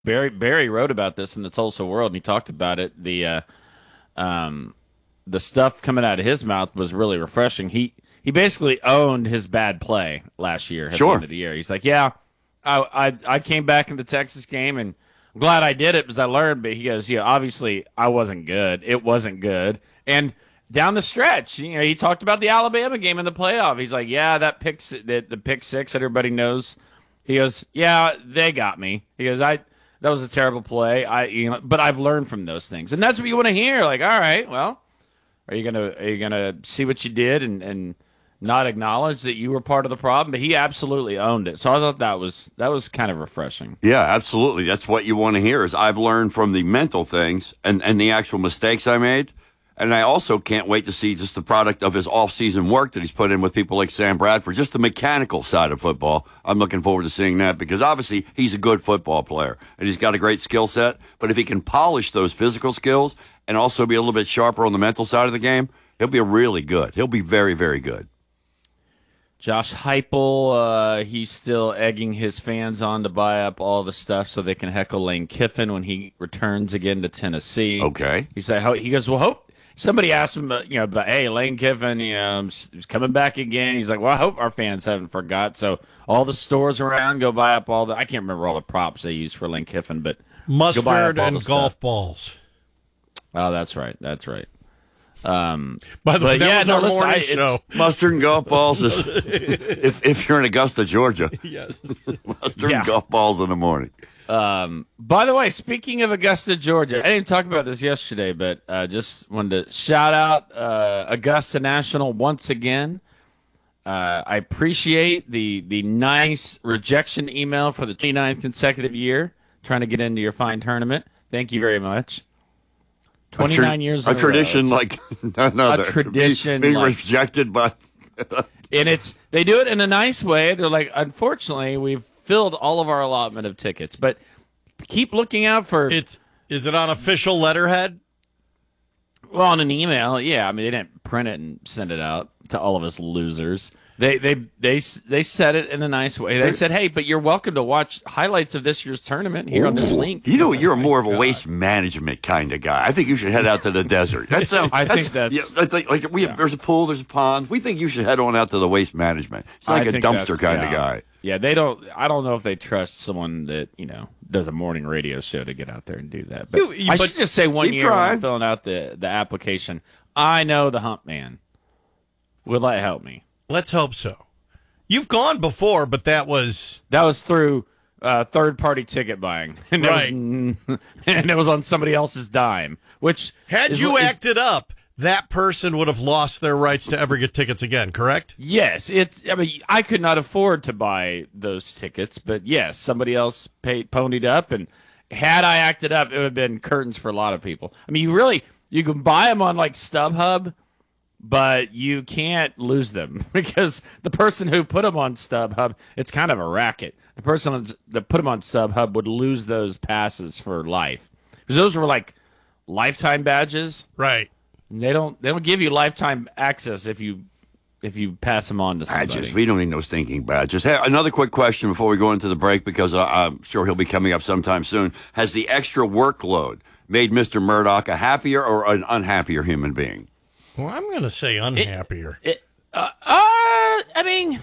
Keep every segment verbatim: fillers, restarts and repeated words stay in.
Barry Barry wrote about this in the Tulsa World, and he talked about it. The uh, um, the stuff coming out of his mouth was really refreshing. He he basically owned his bad play last year at Sure. the end of the year. He's like, yeah, I I, I came back in the Texas game, and I'm glad I did it because I learned. But he goes, yeah, obviously I wasn't good. It wasn't good, and down the stretch, you know, he talked about the Alabama game in the playoff. He's like, yeah, that pick, the, the pick six that everybody knows. He goes, yeah, they got me. He goes, I that was a terrible play. I, you know, but I've learned from those things, and that's what you want to hear. Like, all right, well, are you gonna are you gonna see what you did and, and not acknowledge that you were part of the problem? But he absolutely owned it. So I thought that was that was kind of refreshing. Yeah, absolutely. That's what you want to hear. Is I've learned from the mental things and and the actual mistakes I made. And I also can't wait to see just the product of his off-season work that he's put in with people like Sam Bradford, just the mechanical side of football. I'm looking forward to seeing that because obviously he's a good football player and he's got a great skill set. But if he can polish those physical skills and also be a little bit sharper on the mental side of the game, he'll be really good. He'll be very, very good. Josh Heupel, uh, he's still egging his fans on to buy up all the stuff so they can heckle Lane Kiffin when he returns again to Tennessee. Okay. He said, he goes, well, hope. Somebody asked him, uh, you know, about, hey, Lane Kiffin, you know, he's coming back again. He's like, well, I hope our fans haven't forgot. So all the stores around, go buy up all the, I can't remember all the props they use for Lane Kiffin, but mustard and golf balls. Oh, that's right. That's right. Um, By the way, that yeah, was no, our listen, morning I, show. Mustard and golf balls is, if, if you're in Augusta, Georgia. Yes. Mustard Yeah. and golf balls in the morning. Um, by the way, speaking of Augusta, Georgia, I didn't talk about this yesterday, but uh, just wanted to shout out uh, Augusta National once again. Uh, I appreciate the the nice rejection email for the twenty-ninth consecutive year, trying to get into your fine tournament. Thank you very much. twenty-nine a tra- years a in a tradition row. like none other. tradition being like- rejected by And it's they do it in a nice way. They're like, unfortunately, we've filled all of our allotment of tickets, but keep looking out for It's is it on official letterhead? well on an email. Yeah, I mean they didn't print it and send it out to all of us losers. They they they they said it in a nice way. They said, "Hey, but you're welcome to watch highlights of this year's tournament here on this link." You know, you're more of a waste management kind of guy. I think you should head out to the desert. That sounds. I that's, think that's- yeah, that's like, like we have, yeah. there's a pool, there's a pond. We think you should head on out to the waste management. It's like I a think dumpster that's- kind of yeah. guy. Yeah, they don't. I don't know if they trust someone that you know does a morning radio show to get out there and do that. But You- you- I but should just say one keep year when trying. I'm filling out the the application, I know the Hump Man. Will that help me? Let's hope so. You've gone before, but that was That was through uh, third party ticket buying, and Right. it was, and it was on somebody else's dime. Which had is- you is- acted up, that person would have lost their rights to ever get tickets again, correct? Yes, it. I mean, I could not afford to buy those tickets, but yes, somebody else paid, ponied up, and had I acted up, it would have been curtains for a lot of people. I mean, you really you can buy them on like StubHub, but you can't lose them because the person who put them on StubHub, it's kind of a racket. The person that put them on StubHub would lose those passes for life because those were like lifetime badges. Right. And they don't they don't give you lifetime access if you if you pass them on to somebody. Badges. We don't need no stinking badges. Hey, another quick question before we go into the break, because uh, I'm sure he'll be coming up sometime soon. Has the extra workload made Mister Murdoch a happier or an unhappier human being? Well, I'm going to say unhappier. It, uh, uh, I mean,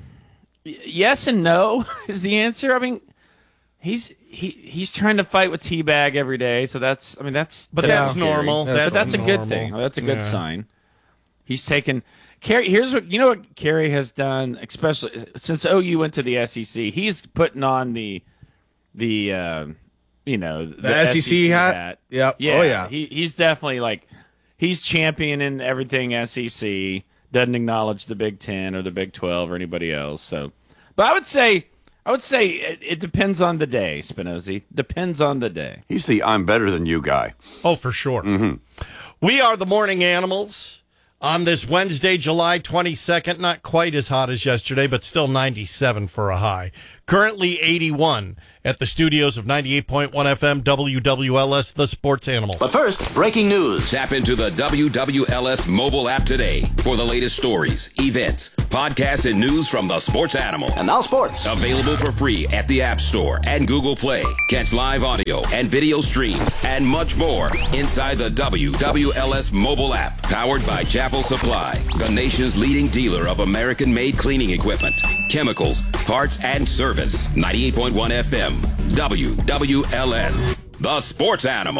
y- yes and no is the answer. I mean, he's he he's trying to fight with Teabag every day, so that's I mean that's but typical that's Kerry. normal. But That's, that's a good normal. thing. That's a good Yeah. sign. He's taken Kerry. Here's what you know what Kerry has done, especially since O U went to the S E C. He's putting on the the uh, you know the, S E C hat? Yep. Yeah. Oh, yeah. He he's definitely like he's championing everything S E C. Doesn't acknowledge the Big Ten or the Big Twelve or anybody else. So, but I would say I would say it, it depends on the day, Spinozzi. Depends on the day. He's the I'm better than you guy. Oh, for sure. Mm-hmm. We are the Morning Animals on this Wednesday, July twenty-second. Not quite as hot as yesterday, but still ninety-seven for a high. Currently eighty-one at the studios of ninety-eight point one F M W W L S, the Sports Animal. But first, breaking news. Tap into the W W L S mobile app today for the latest stories, events, podcasts, and news from the Sports Animal. And now sports. Available for free at the App Store and Google Play. Catch live audio and video streams and much more inside the W W L S mobile app. Powered by Chapel Supply, the nation's leading dealer of American-made cleaning equipment, chemicals, parts, and service. ninety-eight point one F M, W W L S, the Sports Animal.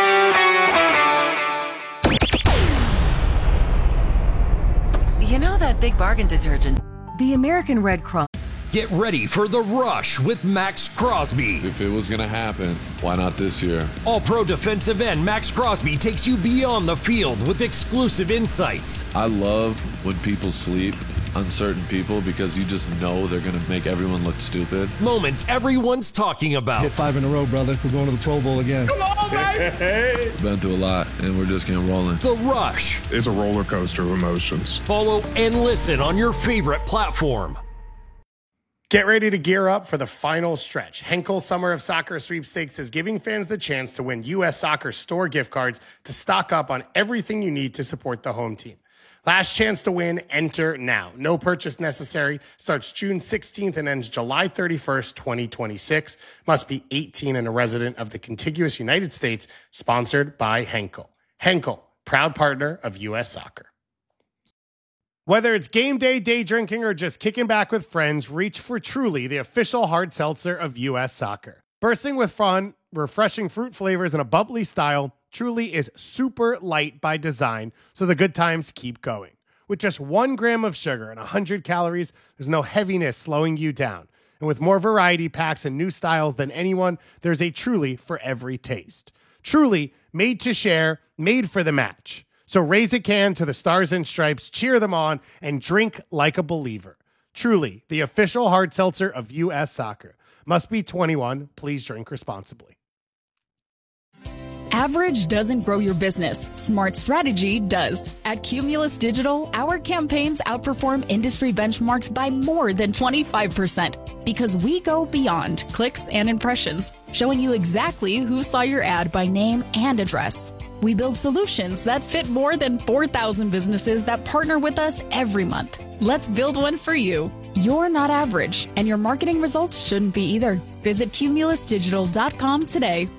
You know that big bargain detergent? The American Red Cross. Get ready for The Rush with Max Crosby. If it was going to happen, why not this year? All-pro defensive end Max Crosby takes you beyond the field with exclusive insights. I love when people sleep, uncertain people, because you just know they're going to make everyone look stupid. Moments everyone's talking about. Hit five in a row, brother. We're going to the Pro Bowl again. Come on, baby! Been through a lot, and we're just getting rolling. The Rush. It's a roller coaster of emotions. Follow and listen on your favorite platform. Get ready to gear up for the final stretch. Henkel Summer of Soccer Sweepstakes is giving fans the chance to win U S Soccer store gift cards to stock up on everything you need to support the home team. Last chance to win, enter now. No purchase necessary. Starts June sixteenth and ends July thirty-first, twenty twenty-six. Must be eighteen and a resident of the contiguous United States. Sponsored by Henkel. Henkel, proud partner of U S Soccer. Whether it's game day, day drinking, or just kicking back with friends, reach for Truly, the official hard seltzer of U S Soccer. Bursting with fun, refreshing fruit flavors, and a bubbly style, Truly is super light by design, so the good times keep going. With just one gram of sugar and one hundred calories, there's no heaviness slowing you down. And with more variety packs and new styles than anyone, there's a Truly for every taste. Truly, made to share, made for the match. So raise a can to the Stars and Stripes, cheer them on, and drink like a believer. Truly, the official hard seltzer of U S Soccer. Must be twenty-one. Please drink responsibly. Average doesn't grow your business. Smart strategy does. At Cumulus Digital, our campaigns outperform industry benchmarks by more than twenty-five percent because we go beyond clicks and impressions, showing you exactly who saw your ad by name and address. We build solutions that fit more than four thousand businesses that partner with us every month. Let's build one for you. You're not average, and your marketing results shouldn't be either. Visit cumulus digital dot com today.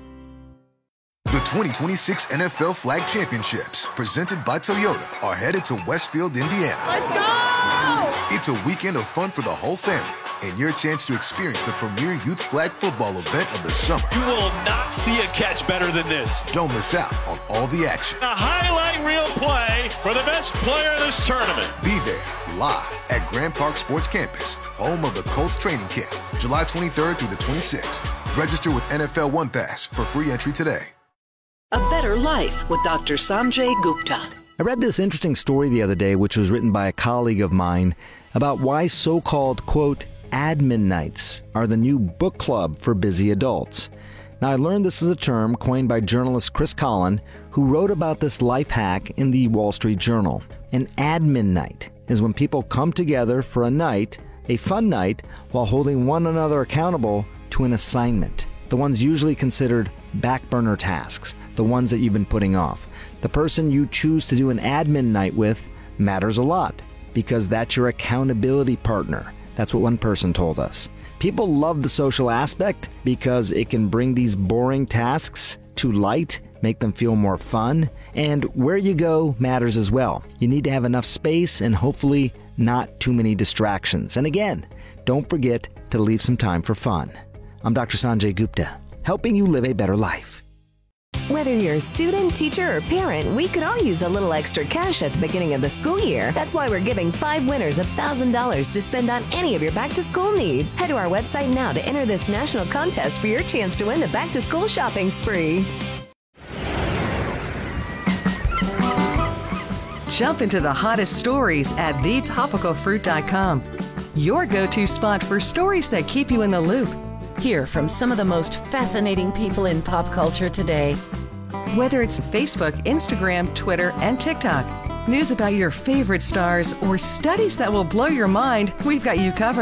The twenty twenty-six N F L Flag Championships, presented by Toyota, are headed to Westfield, Indiana. Let's go! It's a weekend of fun for the whole family, and your chance to experience the premier youth flag football event of the summer. You will not see a catch better than this. Don't miss out on all the action. A highlight reel play for the best player in this tournament. Be there, live at Grand Park Sports Campus, home of the Colts training camp, July twenty-third through the twenty-sixth. Register with N F L One Pass for free entry today. A Better Life with Doctor Sanjay Gupta. I read this interesting story the other day, which was written by a colleague of mine, about why so-called, quote, admin nights are the new book club for busy adults. Now, I learned this is a term coined by journalist Chris Collin, who wrote about this life hack in the Wall Street Journal. An admin night is when people come together for a night, a fun night, while holding one another accountable to an assignment. The ones usually considered back burner tasks, the ones that you've been putting off. The person you choose to do an admin night with matters a lot because that's your accountability partner. That's what one person told us. People love the social aspect because it can bring these boring tasks to light, make them feel more fun, and where you go matters as well. You need to have enough space and hopefully not too many distractions. And again, don't forget to leave some time for fun. I'm Doctor Sanjay Gupta, helping you live a better life. Whether you're a student, teacher, or parent, we could all use a little extra cash at the beginning of the school year. That's why we're giving five winners one thousand dollars to spend on any of your back-to-school needs. Head to our website now to enter this national contest for your chance to win the back-to-school shopping spree. Jump into the hottest stories at the topical fruit dot com. Your go-to spot for stories that keep you in the loop. Hear from some of the most fascinating people in pop culture today. Whether it's Facebook, Instagram, Twitter, and TikTok, news about your favorite stars, or studies that will blow your mind, we've got you covered.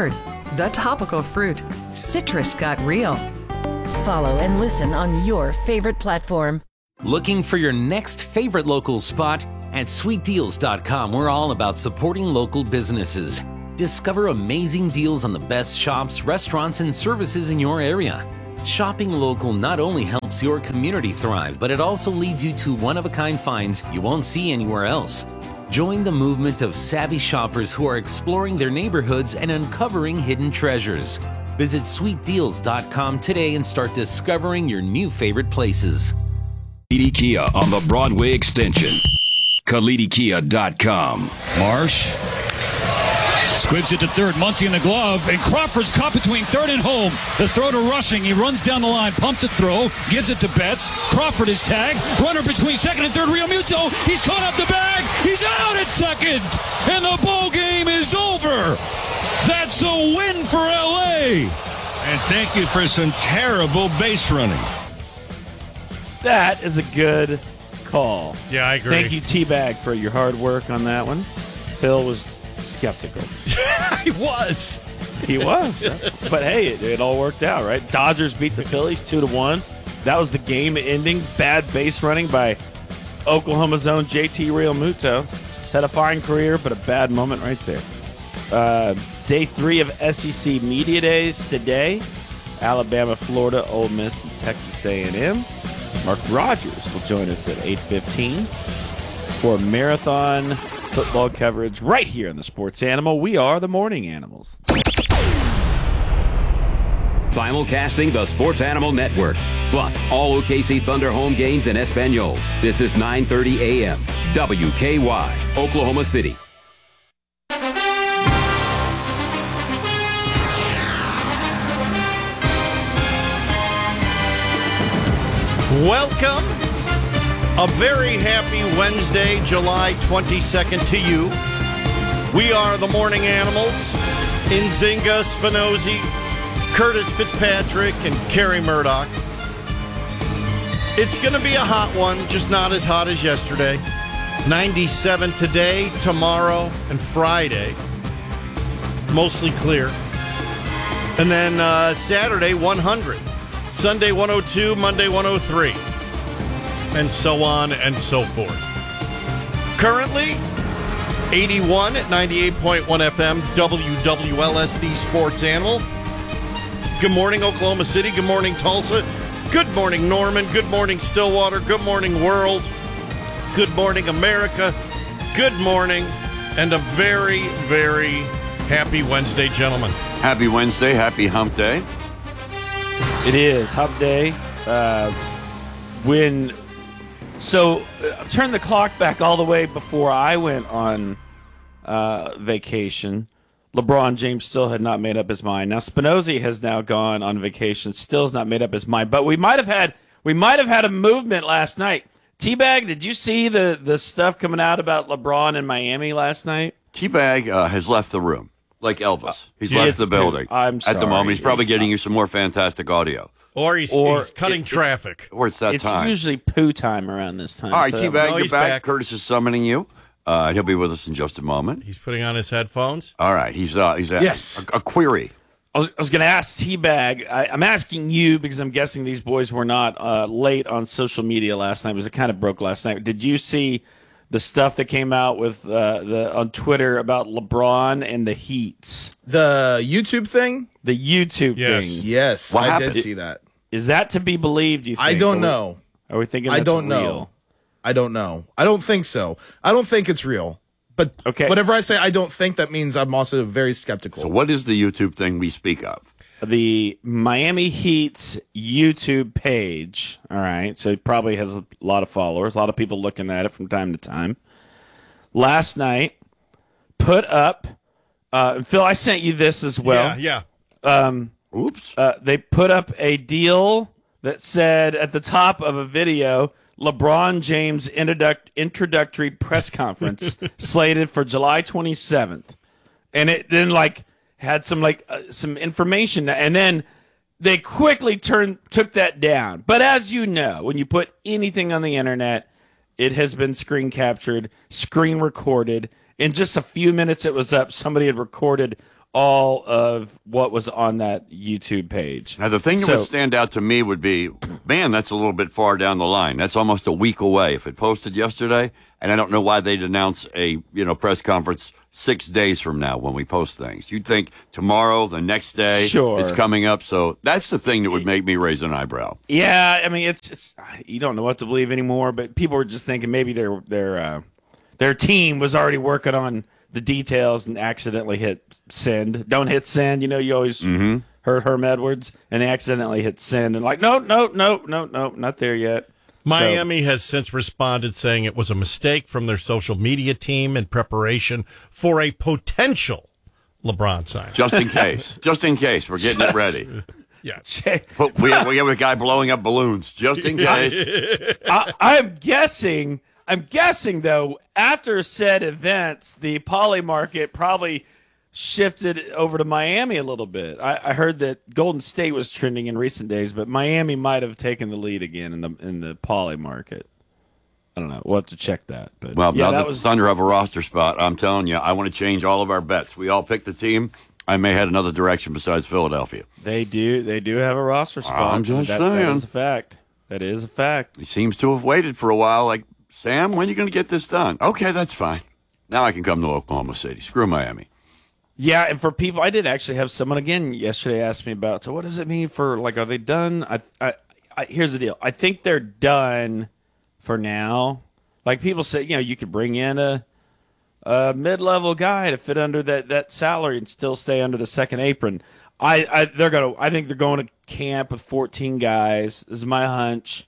The Topical Fruit. Citrus got real. Follow and listen on your favorite platform. Looking for your next favorite local spot? At sweet deals dot com, we're all about supporting local businesses. Discover amazing deals on the best shops, restaurants, and services in your area. Shopping local not only helps your community thrive, but it also leads you to one-of-a-kind finds you won't see anywhere else. Join the movement of savvy shoppers who are exploring their neighborhoods and uncovering hidden treasures. Visit sweet deals dot com today and start discovering your new favorite places. Kalidi Kia on the Broadway extension. Kalidi Kia dot com. Marsh squibs it to third. Muncy in the glove, and Crawford's caught between third and home. The throw to Rushing. He runs down the line, pumps a throw, gives it to Betts. Crawford is tagged. Runner between second and third. Real Muto. He's caught up the bag. He's out at second, and the ball game is over. That's a win for L A. And thank you for some terrible base running. That is a good call. Yeah, I agree. Thank you, T-Bag, for your hard work on that one. Phil was skeptical. He was. He was. But hey, it, it all worked out, right? Dodgers beat the Phillies two to one. That was the game-ending bad base running by Oklahoma's own J T Realmuto. He's had a fine career, but a bad moment right there. Uh, day three of S E C Media Days today. Alabama, Florida, Ole Miss, and Texas A and M. Mark Rogers will join us at eight fifteen for marathon football coverage right here in the Sports Animal. We are the Morning Animals. Simulcasting the Sports Animal Network, plus all O K C Thunder home games in Espanol. This is nine thirty a.m. W K Y, Oklahoma City. Welcome. A very happy Wednesday, July twenty-second to you. We are the Morning Animals. Nzinga, Spinozzi, Curtis Fitzpatrick, and Kerry Murdoch. It's going to be a hot one, just not as hot as yesterday. ninety-seven today, tomorrow, and Friday. Mostly clear. And then uh, Saturday, one hundred. Sunday, one oh two. Monday, one oh three. And so on and so forth. Currently, eighty-one at ninety-eight point one F M, W W L S, the Sports Animal. Good morning, Oklahoma City. Good morning, Tulsa. Good morning, Norman. Good morning, Stillwater. Good morning, world. Good morning, America. Good morning, and a very, very happy Wednesday, gentlemen. Happy Wednesday. Happy Hump Day. It is Hump Day. Uh, when so, uh, turn the clock back all the way before I went on uh, vacation. LeBron James still had not made up his mind. Now Spinozzi has now gone on vacation, still has not made up his mind. But we might have had we might have had a movement last night. T-Bag, did you see the the stuff coming out about LeBron in Miami last night? T-Bag uh, has left the room, like Elvis. He's It's left the building. I'm At the sorry. moment, he's probably getting you some more fantastic audio. Or he's, Or he's cutting it- traffic. Or it's that It's time. usually poo time around this time. All right, so- T-Bag, No, you're he's back. back. Curtis is summoning you. Uh, he'll be with us in just a moment. He's putting on his headphones. All right, he's uh, he's uh, Yes. a, a query. I was, I was going to ask T-Bag. I, I'm asking you because I'm guessing these boys were not uh, late on social media last night. It was it kind of broke last night. Did you see the stuff that came out with uh, the on Twitter about LeBron and the Heats? The YouTube thing? The YouTube Yes. thing. Yes, What I happened? did see that. Is that to be believed? You think? I don't Are we- know. Are we thinking? I That's don't know. real? I don't know. I don't think so. I don't think it's real. But Okay. whenever I say I don't think, that means I'm also very skeptical. So what is the YouTube thing we speak of? The Miami Heat's YouTube page. All right, so it probably has a lot of followers, a lot of people looking at it from time to time. Last night, put up. Uh, Phil, I sent you this as well. Yeah, yeah. Um, Oops. uh, they put up a deal that said at the top of a video, LeBron James introduct- introductory press conference slated for July twenty-seventh. And it then like had some like uh, some information, and then they quickly turned took that down. But as you know, when you put anything on the internet, it has been screen captured, screen recorded. In just a few minutes it was up, somebody had recorded all of what was on that YouTube page. Now, the thing that So- would stand out to me would be, man, that's a little bit far down the line. That's almost a week away. If it posted yesterday, and I don't know why they'd announce a you know press conference six days from now when we post things. You'd think tomorrow, the next day, Sure. it's coming up. So that's the thing that would make me raise an eyebrow. Yeah, I mean, it's, it's you don't know what to believe anymore. But people were just thinking maybe their their uh, their team was already working on the details and accidentally hit send. Don't hit send. You know, you always Mm-hmm. heard Herm Edwards, and they accidentally hit send and like, no, no, no, no, no, not there yet. Miami has since responded saying it was a mistake from their social media team in preparation for a potential LeBron signing. Just in case. Just in case. We're getting it ready. Yes. But we have, we have a guy blowing up balloons just in case. I, I'm guessing. I'm guessing though. After said events, the poly market probably shifted over to Miami a little bit. I, I heard that Golden State was trending in recent days, but Miami might have taken the lead again in the in the poly market. I don't know. We'll have to check that. But Well, yeah, now that that was the Thunder have a roster spot, I'm telling you, I want to change all of our bets. We all picked a team. I may head another direction besides Philadelphia. they do they do have a roster spot. I'm just that, saying. That is a fact. That is a fact. He seems to have waited for a while. Like, Sam, when are you going to get this done? Okay, that's fine. Now I can come to Oklahoma City. Screw Miami. Yeah, and for people, I did actually have someone again yesterday ask me about. So, what does it mean for like? Are they done? I, I, I here's the deal. I think they're done for now. Like people say, you know, you could bring in a a mid-level guy to fit under that, that salary and still stay under the second apron. I, I they're gonna. I think they're going to camp with fourteen guys. This is my hunch,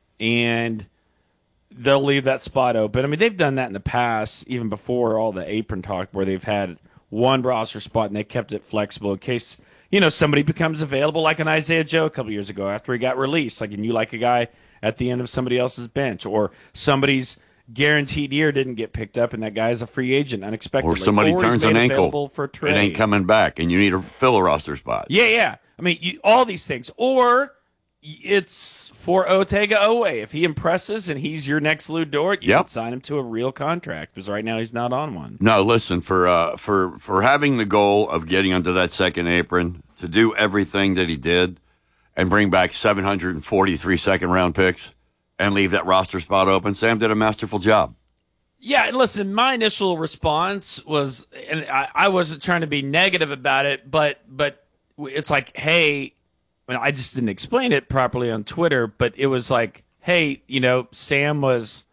and they'll leave that spot open. I mean, they've done that in the past, even before all the apron talk, where they've had one roster spot and they kept it flexible in case, you know, somebody becomes available, like an Isaiah Joe a couple years ago after he got released. Like, and you like a guy at the end of somebody else's bench, or somebody's guaranteed year didn't get picked up and that guy's a free agent unexpectedly. Or somebody he's turns made an available ankle for a and trade. ain't coming back, and you need to fill a roster spot. Yeah, yeah. I mean, you, all these things. Or it's for Otega Owe. If he impresses and he's your next Lou Dort, you Yep. can sign him to a real contract, because right now he's not on one. No, listen, for uh, for for having the goal of getting under that second apron, to do everything that he did and bring back seven hundred forty-three second-round picks and leave that roster spot open, Sam did a masterful job. Yeah, and listen, my initial response was, and I, I wasn't trying to be negative about it, but but it's like, hey, I, mean, I just didn't explain it properly on Twitter, but it was like, hey, you know, Sam was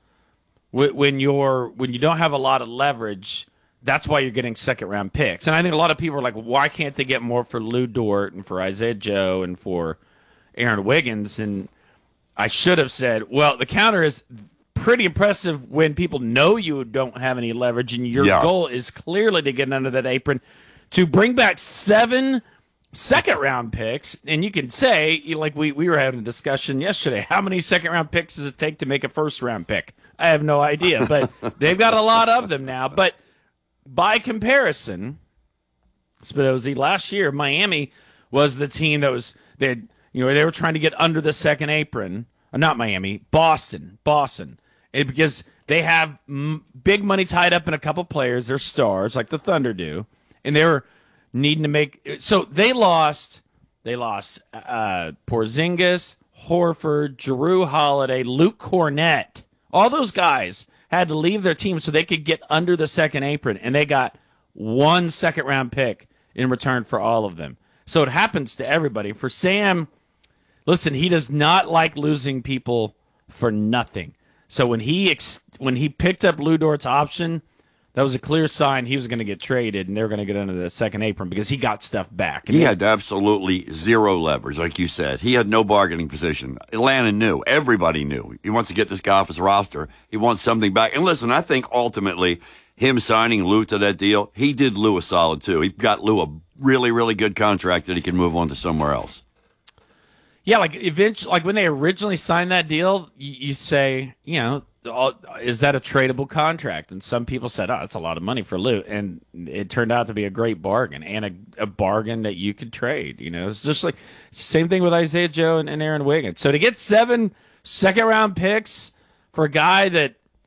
when you're when you don't have a lot of leverage, that's why you're getting second round picks. And I think a lot of people are like, why can't they get more for Lou Dort and for Isaiah Joe and for Aaron Wiggins? And I should have said, well, the counter is pretty impressive when people know you don't have any leverage and your Yeah. goal is clearly to get under that apron to bring back seven second round picks. And you can say, you know, like we, we were having a discussion yesterday, how many second round picks does it take to make a first round pick? I have no idea, but they've got a lot of them now. But by comparison, Spinozzi, last year Miami was the team that was they had, you know, they were trying to get under the second apron. Uh, not Miami, Boston, Boston, and because they have m- big money tied up in a couple players, they're stars like the Thunder do, and they were needing to make. So they lost. They lost uh, Porzingis, Horford, Jrue Holiday, Luke Cornett. All those guys had to leave their team so they could get under the second apron, and they got one second round pick in return for all of them. So it happens to everybody. For Sam, listen, he does not like losing people for nothing. So when he ex- when he picked up Lou Dort's option, that was a clear sign he was going to get traded, and they were going to get under the second apron because he got stuff back. And He they- had absolutely zero leverage, like you said. He had no bargaining position. Atlanta knew. Everybody knew. He wants to get this guy off his roster. He wants something back. And listen, I think ultimately him signing Lou to that deal, he did Lou a solid too. He got Lou a really, really good contract that he can move on to somewhere else. Yeah, like eventually, like when they originally signed that deal, you, you say, you know, all, is that a tradable contract? And some people said, oh, that's a lot of money for Lou. And it turned out to be a great bargain and a, a bargain that you could trade. You know, it's just like same thing with Isaiah Joe and, and Aaron Wiggins. So to get seven second round picks for a guy that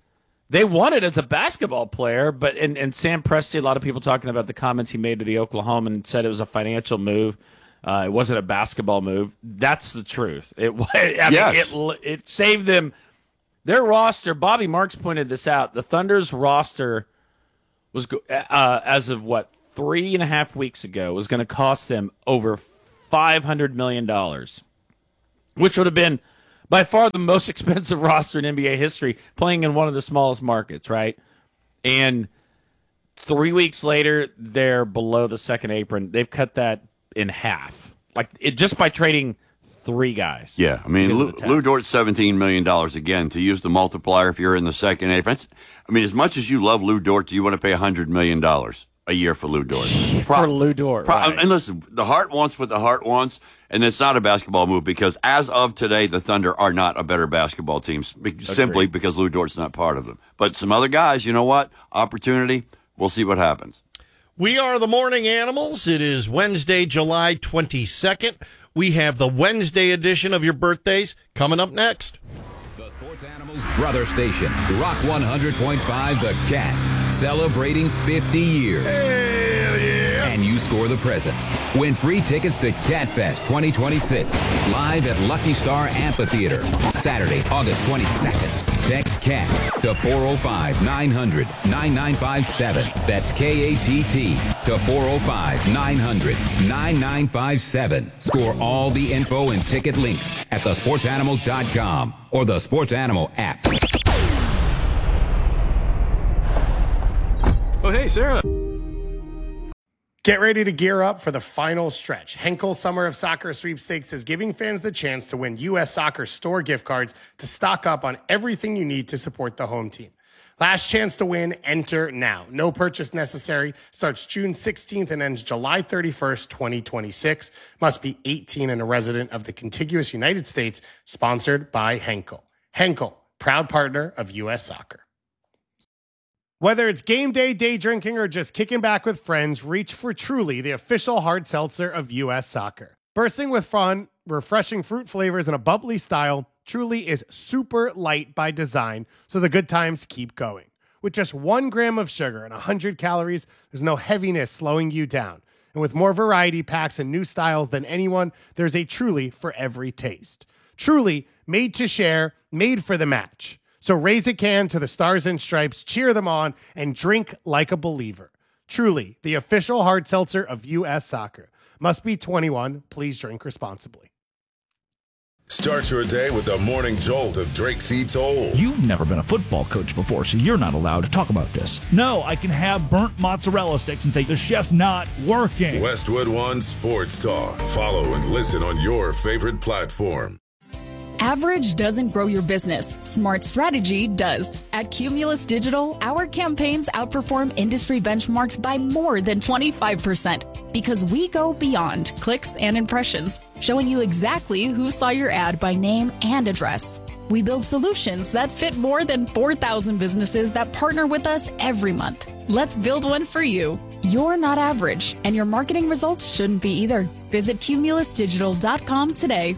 they won it as a basketball player, but and, and Sam Presti, a lot of people talking about the comments he made to the Oklahoman, said it was a financial move. Uh, it wasn't a basketball move. That's the truth. It I yes. mean, it it saved them. Their roster, Bobby Marks pointed this out. The Thunder's roster was uh, as of what three and a half weeks ago was going to cost them over five hundred million dollars, which would have been by far the most expensive roster in N B A history, playing in one of the smallest markets, right? And three weeks later, they're below the second apron. They've cut that in half, like it just by trading three guys. Yeah, I mean, Lou, Lou Dort's seventeen million dollars again. To use the multiplier, if you're in the second apron, I mean, as much as you love Lou Dort, do you want to pay one hundred million dollars a year for Lou Dort? Pro- for Lou Dort, pro- right. And listen, the heart wants what the heart wants, and it's not a basketball move because as of today, the Thunder are not a better basketball team simply Agreed. because Lou Dort's not part of them. But some other guys, you know what? Opportunity. We'll see what happens. We are the Morning Animals. It is Wednesday, July twenty-second. We have the Wednesday edition of your birthdays coming up next. The Sports Animals Brother Station, Rock one hundred point five The Cat, celebrating fifty years. Hell yeah! And you score the presents. Win free tickets to Catfest twenty twenty-six, live at Lucky Star Amphitheater, Saturday, August twenty-second. Text CAT to four oh five, nine hundred, nine nine five seven. That's K A T T to four oh five, nine hundred, nine nine five seven. Score all the info and ticket links at the sports animals dot com or the Sports Animal app. Oh, hey, Sarah. Get ready to gear up for the final stretch. Henkel Summer of Soccer Sweepstakes is giving fans the chance to win U S Soccer store gift cards to stock up on everything you need to support the home team. Last chance to win, enter now. No purchase necessary. Starts June sixteenth and ends July thirty-first, twenty twenty-six. Must be eighteen and a resident of the contiguous United States. Sponsored by Henkel. Henkel, proud partner of U S Soccer. Whether it's game day, day drinking, or just kicking back with friends, reach for Truly, the official hard seltzer of U S Soccer. Bursting with fun, refreshing fruit flavors, and a bubbly style, Truly is super light by design, so the good times keep going. With just one gram of sugar and one hundred calories, there's no heaviness slowing you down. And with more variety packs and new styles than anyone, there's a Truly for every taste. Truly, made to share, made for the match. So raise a can to the Stars and Stripes, cheer them on, and drink like a believer. Truly, the official hard seltzer of U S Soccer. Must be twenty-one. Please drink responsibly. Start your day with the morning jolt of Drake C. Toll. You've never been a football coach before, so you're not allowed to talk about this. No, I can have burnt mozzarella sticks and say the chef's not working. Westwood One Sports Talk. Follow and listen on your favorite platform. Average doesn't grow your business. Smart strategy does. At Cumulus Digital, our campaigns outperform industry benchmarks by more than twenty-five percent because we go beyond clicks and impressions, showing you exactly who saw your ad by name and address. We build solutions that fit more than four thousand businesses that partner with us every month. Let's build one for you. You're not average, and your marketing results shouldn't be either. Visit cumulus digital dot com today.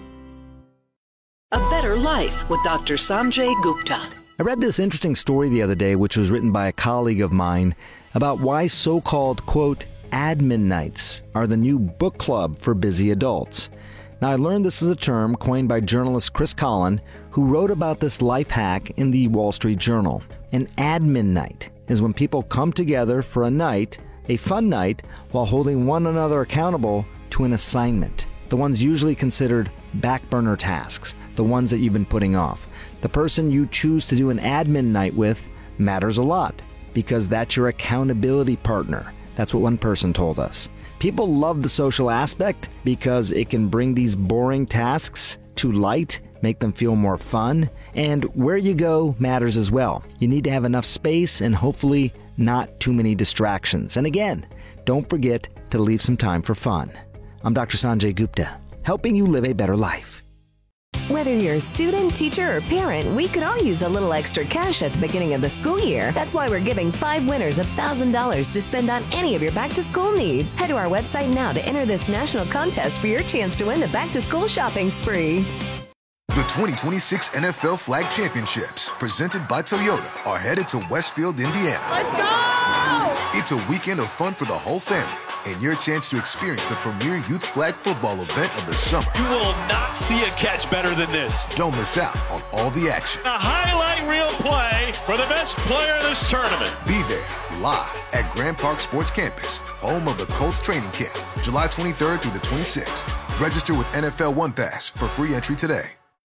A Better Life with Doctor Sanjay Gupta. I read this interesting story the other day, which was written by a colleague of mine, about why so-called, quote, admin nights are the new book club for busy adults. Now, I learned this is a term coined by journalist Chris Collin, who wrote about this life hack in the Wall Street Journal. An admin night is when people come together for a night, a fun night, while holding one another accountable to an assignment. The ones usually considered back burner tasks, the ones that you've been putting off. The person you choose to do an admin night with matters a lot because that's your accountability partner. That's what one person told us. People love the social aspect because it can bring these boring tasks to light, make them feel more fun, and where you go matters as well. You need to have enough space and hopefully not too many distractions. And again, don't forget to leave some time for fun. I'm Doctor Sanjay Gupta, helping you live a better life. Whether you're a student, teacher, or parent, we could all use a little extra cash at the beginning of the school year. That's why we're giving five winners one thousand dollars to spend on any of your back-to-school needs. Head to our website now to enter this national contest for your chance to win the back-to-school shopping spree. The The twenty twenty-six N F L Flag Championships, presented by Toyota, are headed to Westfield, Indiana. Let's go! It's a weekend of fun for the whole family, and your chance to experience the premier youth flag football event of the summer. You will not see a catch better than this. Don't miss out on all the action. A highlight reel play for the best player in this tournament. Be there, live at Grand Park Sports Campus, home of the Colts training camp, July twenty-third through the twenty-sixth. Register with N F L One Pass for free entry today.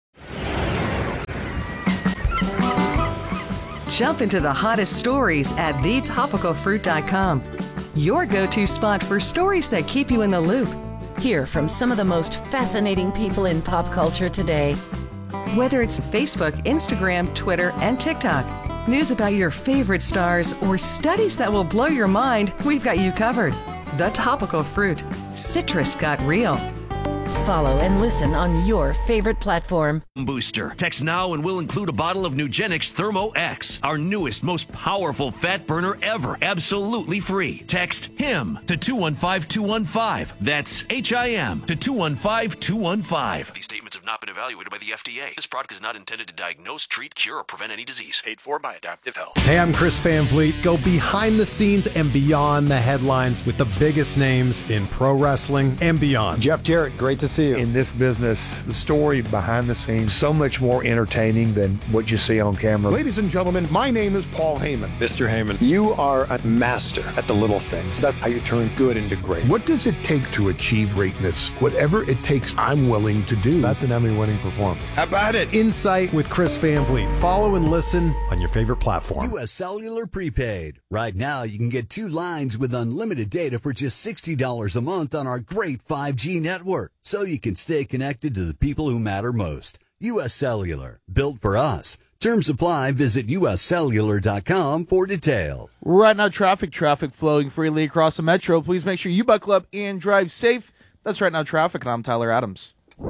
Jump into the hottest stories at the topical fruit dot com. Your go-to spot for stories that keep you in the loop. Hear from some of the most fascinating people in pop culture today. Whether it's Facebook, Instagram, Twitter, and TikTok, news about your favorite stars, or studies that will blow your mind, we've got you covered. The Topical Fruit. Citrus got real. Follow and listen on your favorite platform. Booster. Text now and we'll include a bottle of Nugenix Thermo X, our newest, most powerful fat burner ever. Absolutely free. Text HIM to two one five two one five. That's H I M to two one five two one five. These statements have not been evaluated by the F D A. This product is not intended to diagnose, treat, cure, or prevent any disease. Paid for by Adaptive Health. Hey, I'm Chris Van Vliet. Go behind the scenes and beyond the headlines with the biggest names in pro wrestling and beyond. Jeff Jarrett, great to see you. In this business, the story behind the scenes, so much more entertaining than what you see on camera. Ladies and gentlemen, my name is Paul Heyman. Mister Heyman, you are a master at the little things. That's how you turn good into great. What does it take to achieve greatness? Whatever it takes, I'm willing to do. That's an Emmy-winning performance. How about it? Insight with Chris Van Vliet. Follow and listen on your favorite platform. U S Cellular Prepaid. Right now, you can get two lines with unlimited data for just sixty dollars a month on our great five G network, so you can stay connected to the people who matter most. U S Cellular, built for us. Terms apply. Visit U S cellular dot com for details. Right now, traffic, traffic flowing freely across the metro. Please make sure you buckle up and drive safe. That's Right Now Traffic, and I'm Tyler Adams.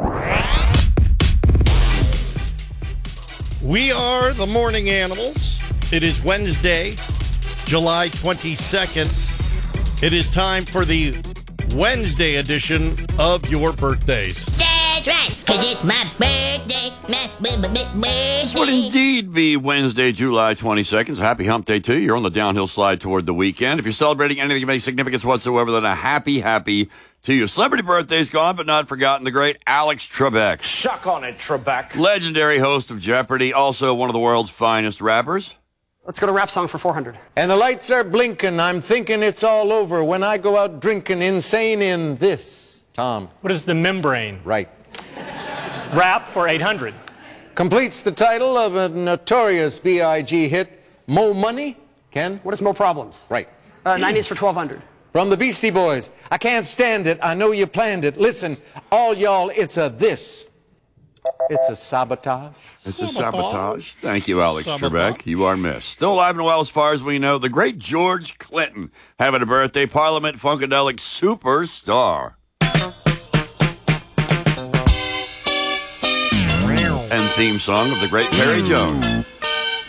We are the Morning Animals. It is Wednesday, July twenty-second. It is time for the Wednesday edition of Your Birthdays. That's right, because it's my birthday. My, my, my, my birthday. This would indeed be Wednesday, July twenty-second. So happy hump day to you. You're on the downhill slide toward the weekend. If you're celebrating anything of any significance whatsoever, then a happy, happy to you. Celebrity birthdays gone, but not forgotten. The great Alex Trebek. Shuck on it, Trebek. Legendary host of Jeopardy. Also one of the world's finest rappers. Let's go to rap song for four hundred. And the lights are blinking. I'm thinking it's all over when I go out drinking, insane in this. Tom. What is the membrane? Right. Rap for eight hundred. Completes the title of a notorious B I G hit, Mo Money. Ken? What is Mo Problems? Right. Uh, nineties for twelve hundred. From the Beastie Boys. I can't stand it. I know you planned it. Listen, all y'all, it's a this. It's a sabotage. It's a sabotage. Thank you, Alex Trebek. You are missed. Still alive and well as far as we know, the great George Clinton having a birthday. Parliament Funkadelic superstar. And theme song of the great Perry Jones.